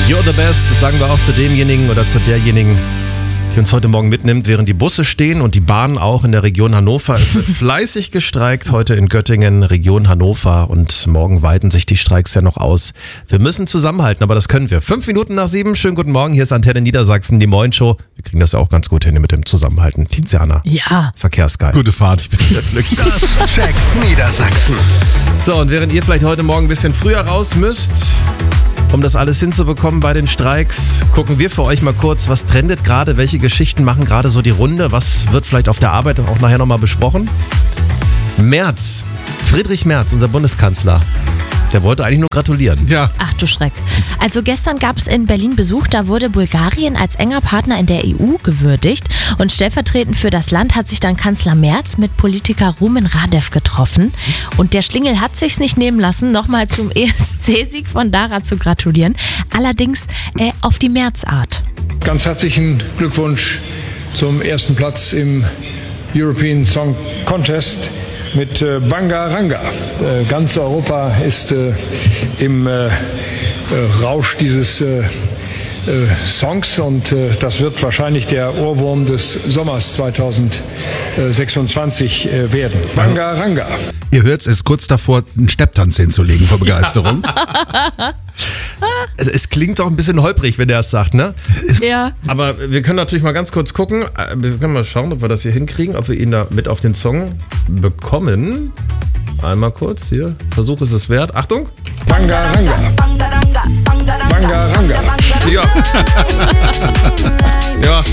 You're the best, das sagen wir auch zu demjenigen oder zu derjenigen, die uns heute Morgen mitnimmt, während die Busse stehen und die Bahn auch in der Region Hannover. Es wird fleißig gestreikt, heute in Göttingen, Region Hannover, und morgen weiten sich die Streiks ja noch aus. Wir müssen zusammenhalten, aber das können wir. 5 Minuten nach 7, schönen guten Morgen, hier ist Antenne Niedersachsen, die Moin-Show. Wir kriegen das ja auch ganz gut hin mit dem Zusammenhalten. Tiziana. Ja. Verkehrsgeil. Gute Fahrt, ich bin sehr glücklich. Das checkt Niedersachsen. So, und während ihr vielleicht heute Morgen ein bisschen früher raus müsst, um das alles hinzubekommen bei den Streiks, gucken wir für euch mal kurz, was trendet gerade, welche Geschichten machen gerade so die Runde, was wird vielleicht auf der Arbeit auch nachher nochmal besprochen. Merz, Friedrich Merz, unser Bundeskanzler, der wollte eigentlich nur gratulieren. Ja. Ach du Schreck. Also gestern gab es in Berlin Besuch, da wurde Bulgarien als enger Partner in der EU gewürdigt und stellvertretend für das Land hat sich dann Kanzler Merz mit Politiker Rumen Radev getroffen und der Schlingel hat sich's nicht nehmen lassen, nochmal zum ESC-Sieg von Dara zu gratulieren, allerdings auf die Merz-Art. Ganz herzlichen Glückwunsch zum ersten Platz im European Song Contest mit Banga Ranga. Ganz Europa ist im Rausch dieses Songs und das wird wahrscheinlich der Ohrwurm des Sommers 2026 werden. Banga Ranga. Ihr hört, es ist kurz davor, einen Stepptanz hinzulegen vor Begeisterung. Es klingt auch ein bisschen holprig, wenn er es sagt, ne? Ja. Aber wir können natürlich mal ganz kurz gucken. Wir können mal schauen, ob wir das hier hinkriegen, ob wir ihn da mit auf den Song bekommen. Einmal kurz hier. Versuch ist es wert. Achtung. Banga Ranga. Banga Ranga. Ja. Ja.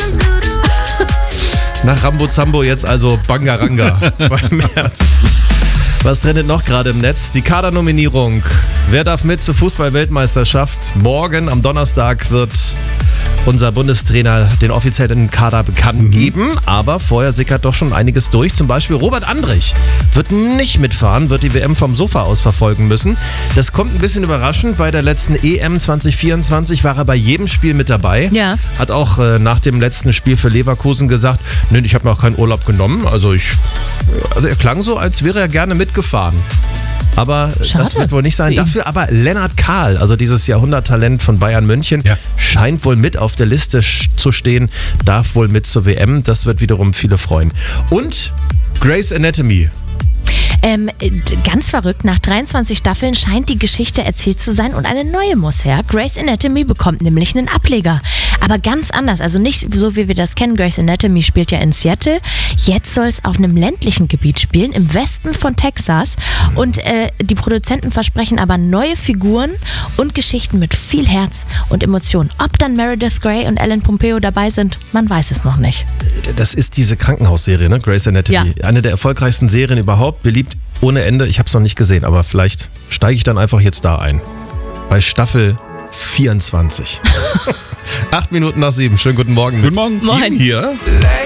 Nach Rambo Zambo jetzt also Bangaranga bei Merz. Was trendet noch gerade im Netz? Die Kadernominierung. Wer darf mit zur Fußball-Weltmeisterschaft? Morgen am Donnerstag wird unser Bundestrainer den offiziellen Kader bekannt geben. Aber vorher sickert doch schon einiges durch. Zum Beispiel Robert Andrich wird nicht mitfahren, wird die WM vom Sofa aus verfolgen müssen. Das kommt ein bisschen überraschend. Bei der letzten EM 2024 war er bei jedem Spiel mit dabei. Ja. Hat auch nach dem letzten Spiel für Leverkusen gesagt, nee, ich habe mir auch keinen Urlaub genommen. Also er klang so, als wäre er gerne mitgefahren. Aber Schade. Das wird wohl nicht sein. Dafür aber Lennart Kahl, also dieses Jahrhunderttalent von Bayern München, scheint wohl mit auf der Liste zu stehen, darf wohl mit zur WM. Das wird wiederum viele freuen. Und Grey's Anatomy. Ganz verrückt, nach 23 Staffeln scheint die Geschichte erzählt zu sein und eine neue muss her. Grey's Anatomy bekommt nämlich einen Ableger. Aber ganz anders, also nicht so wie wir das kennen. Grey's Anatomy spielt ja in Seattle. Jetzt soll es auf einem ländlichen Gebiet spielen, im Westen von Texas. Und die Produzenten versprechen aber neue Figuren und Geschichten mit viel Herz und Emotion. Ob dann Meredith Grey und Ellen Pompeo dabei sind, man weiß es noch nicht. Das ist diese Krankenhausserie, ne? Grey's Anatomy. Ja. Eine der erfolgreichsten Serien überhaupt, beliebt ohne Ende. Ich habe es noch nicht gesehen, aber vielleicht steige ich dann einfach jetzt da ein. Bei Staffel 24. 8 Minuten nach 7. Schönen guten Morgen. Guten Morgen. Moin. Ihm hier.